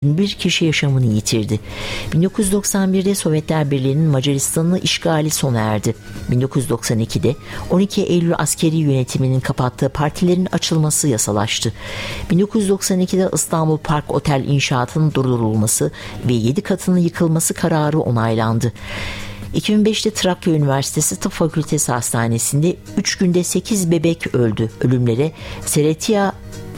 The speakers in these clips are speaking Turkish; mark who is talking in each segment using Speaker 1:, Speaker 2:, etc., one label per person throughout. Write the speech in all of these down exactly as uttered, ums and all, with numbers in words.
Speaker 1: bir kişi yaşamını yitirdi. bin dokuz yüz doksan birde Sovyetler Birliği'nin Macaristan'ı işgali sona erdi. bin dokuz yüz doksan ikide on iki Eylül askeri yönetiminin kapattığı partilerin açılması yasalaştı. bin dokuz yüz doksan ikide İstanbul Park Otel inşaatının durdurulması ve yedi katının yıkılması kararı onaylandı. iki bin beşte Trakya Üniversitesi Tıp Fakültesi Hastanesi'nde üç günde sekiz bebek öldü. Ölümlere Serratia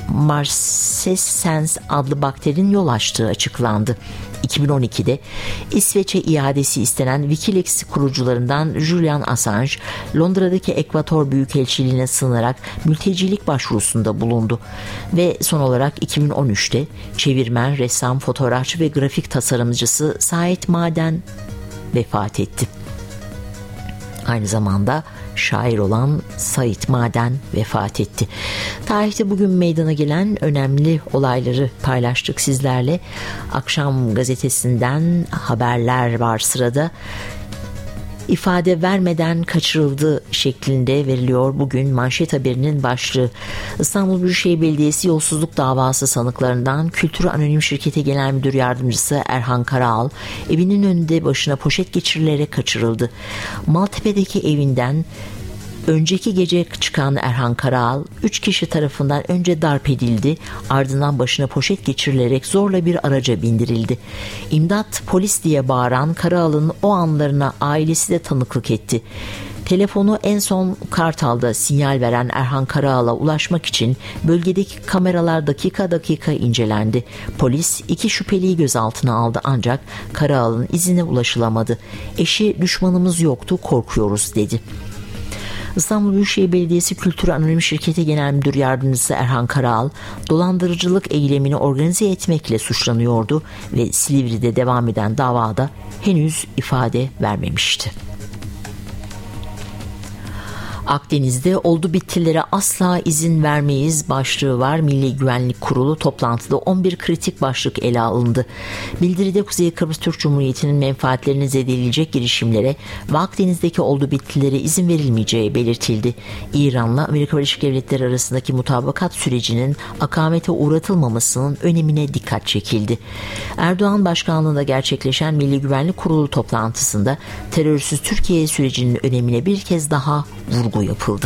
Speaker 1: marcescens adlı bakterinin yol açtığı açıklandı. iki bin on ikide İsveç'e iadesi istenen Wikileaks kurucularından Julian Assange, Londra'daki Ekvator Büyükelçiliğine sığınarak mültecilik başvurusunda bulundu. Ve son olarak iki bin on üçte çevirmen, ressam, fotoğrafçı ve grafik tasarımcısı Sait Maden vefat etti. Aynı zamanda şair olan Sait Maden vefat etti. Tarihte bugün meydana gelen önemli olayları paylaştık sizlerle. Akşam gazetesinden haberler var sırada. İfade vermeden kaçırıldı şeklinde veriliyor bugün manşet haberinin başlığı. İstanbul Büyükşehir Belediyesi yolsuzluk davası sanıklarından Kültür Anonim Şirketi Genel Müdür Yardımcısı Erhan Karaal evinin önünde başına poşet geçirilerek kaçırıldı. Maltepe'deki evinden önceki gece çıkan Erhan Karaal üç kişi tarafından önce darp edildi, ardından başına poşet geçirilerek zorla bir araca bindirildi. İmdat, polis diye bağıran Karaal'ın o anlarına ailesi de tanıklık etti. Telefonu en son Kartal'da sinyal veren Erhan Karaal'a ulaşmak için bölgedeki kameralar dakika dakika incelendi. Polis iki şüpheliyi gözaltına aldı ancak Karaal'ın izine ulaşılamadı. Eşi düşmanımız yoktu, korkuyoruz dedi. İstanbul Büyükşehir Belediyesi Kültür Anonim Şirketi Genel Müdür Yardımcısı Erhan Karaal, dolandırıcılık eylemini organize etmekle suçlanıyordu ve Silivri'de devam eden davada henüz ifade vermemişti. Akdeniz'de oldu bittilere asla izin vermeyiz başlığı var. Milli Güvenlik Kurulu toplantıda on bir kritik başlık ele alındı. Bildiride Kuzey Kıbrıs Türk Cumhuriyeti'nin menfaatlerini zedeleyecek girişimlere ve Akdeniz'deki oldu bittilere izin verilmeyeceği belirtildi. İran'la Amerika Birleşik Devletleri arasındaki mutabakat sürecinin akamete uğratılmamasının önemine dikkat çekildi. Erdoğan başkanlığında gerçekleşen Milli Güvenlik Kurulu toplantısında terörsüz Türkiye sürecinin önemine bir kez daha vurgu yapıldı.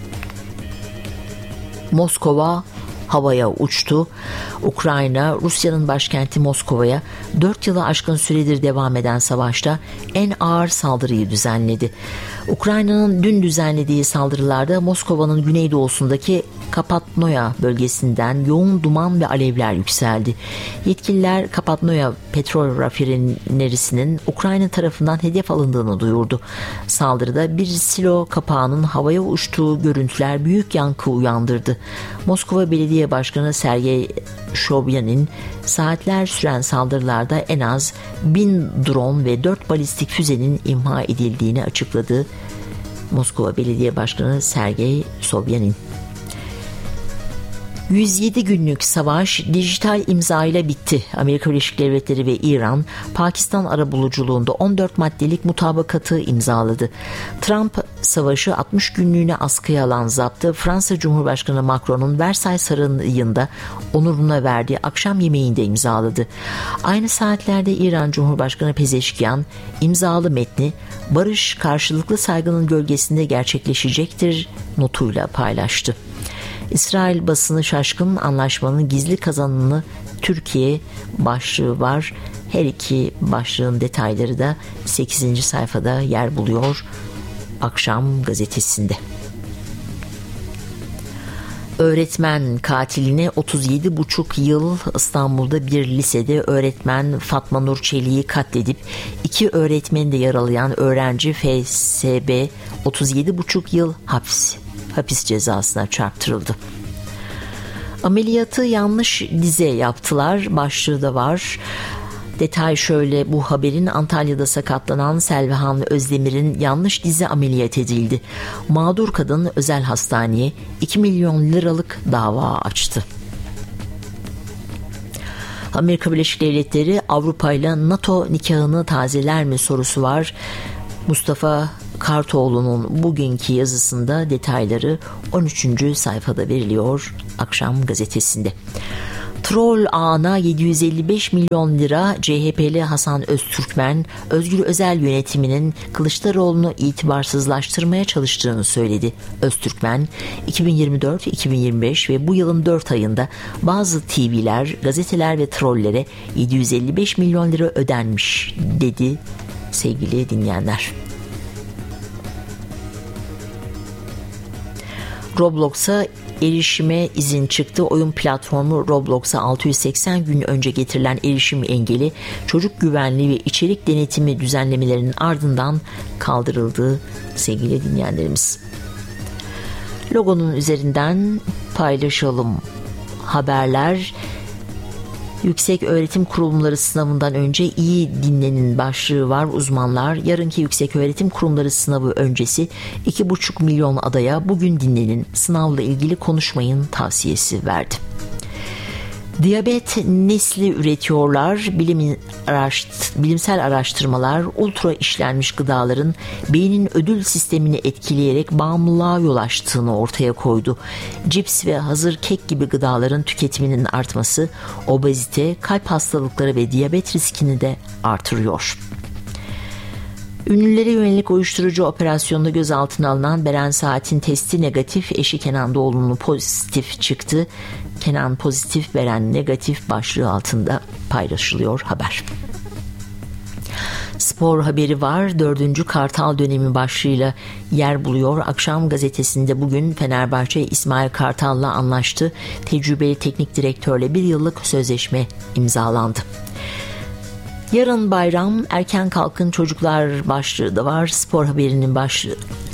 Speaker 1: Moskova havaya uçtu. Ukrayna, Rusya'nın başkenti Moskova'ya dört yılı aşkın süredir devam eden savaşta en ağır saldırıyı düzenledi. Ukrayna'nın dün düzenlediği saldırılarda Moskova'nın güneydoğusundaki Kapatnoya bölgesinden yoğun duman ve alevler yükseldi. Yetkililer Kapatnoya petrol rafinerisinin Ukrayna tarafından hedef alındığını duyurdu. Saldırıda bir silo kapağının havaya uçtuğu görüntüler büyük yankı uyandırdı. Moskova Belediye Başkanı Sergey Sobyanin saatler süren saldırılarda en az bin drone ve dört balistik füzenin imha edildiğini açıkladı. Moskova Belediye Başkanı Sergey Sobyanin. yüz yedi günlük savaş dijital imza ile bitti. Amerika Birleşik Devletleri ve İran, Pakistan arabuluculuğunda on dört maddelik mutabakatı imzaladı. Trump, savaşı altmış günlüğüne askıya alan zaptı Fransa Cumhurbaşkanı Macron'un Versailles Sarayı'nda onuruna verdiği akşam yemeğinde imzaladı. Aynı saatlerde İran Cumhurbaşkanı Pezeşkiyan, imzalı metni barış karşılıklı saygının gölgesinde gerçekleşecektir notuyla paylaştı. İsrail basını şaşkın, anlaşmanın gizli kazanını Türkiye başlığı var. Her iki başlığın detayları da sekizinci sayfada yer buluyor Akşam gazetesinde. Öğretmen katiline otuz yedi buçuk yıl İstanbul'da bir lisede öğretmen Fatma Nur Çelik'i katledip iki öğretmeni de yaralayan öğrenci F S B otuz yedi buçuk yıl hapis hapis cezasına çarptırıldı. Ameliyatı yanlış dize yaptılar başlığı da var. Detay şöyle: bu haberin Antalya'da sakatlanan Selvihan Özdemir'in yanlış dizi ameliyat edildi. Mağdur kadın özel hastaneye iki milyon liralık dava açtı. Amerika Birleşik Devletleri Avrupa ile NATO nikahını tazeler mi sorusu var. Mustafa Kartoğlu'nun bugünkü yazısında detayları on üçüncü sayfada veriliyor Akşam gazetesinde. Troll ağına yedi yüz elli beş milyon lira. C H P'li Hasan Öztürkmen, Özgür Özel yönetiminin Kılıçdaroğlu'nu itibarsızlaştırmaya çalıştığını söyledi. Öztürkmen, iki bin yirmi dört iki bin yirmi beş ve bu yılın dört ayında bazı T V'ler, gazeteler ve trollere yedi yüz elli beş milyon lira ödenmiş dedi sevgili dinleyenler. Roblox'a erişime izin çıktı. Oyun platformu Roblox'a altı yüz seksen gün önce getirilen erişim engeli, çocuk güvenliği ve içerik denetimi düzenlemelerinin ardından kaldırıldı sevgili dinleyenlerimiz. Logonun üzerinden paylaşalım haberler. Yüksek Öğretim Kurumları sınavından önce iyi dinlenin başlığı var. Uzmanlar yarınki Yüksek Öğretim Kurumları sınavı öncesi iki buçuk milyon adaya bugün dinlenin, sınavla ilgili konuşmayın tavsiyesi verdi. Diyabet nesli üretiyorlar. Bilim, araşt- bilimsel araştırmalar ultra işlenmiş gıdaların beynin ödül sistemini etkileyerek bağımlılığa yol açtığını ortaya koydu. Cips ve hazır kek gibi gıdaların tüketiminin artması obezite, kalp hastalıkları ve diyabet riskini de artırıyor. Ünlülere yönelik uyuşturucu operasyonunda gözaltına alınan Beren Saat'in testi negatif, eşi Kenan Doğulu'nun pozitif çıktı. Kenan pozitif, Beren negatif başlığı altında paylaşılıyor haber. Spor haberi var. Dördüncü Kartal dönemi başlığıyla yer buluyor. Akşam gazetesinde bugün Fenerbahçe İsmail Kartal'la anlaştı. Tecrübeli teknik direktörle bir yıllık sözleşme imzalandı. Yarın bayram, erken kalkın çocuklar başlığı da var. Spor haberinin başlığı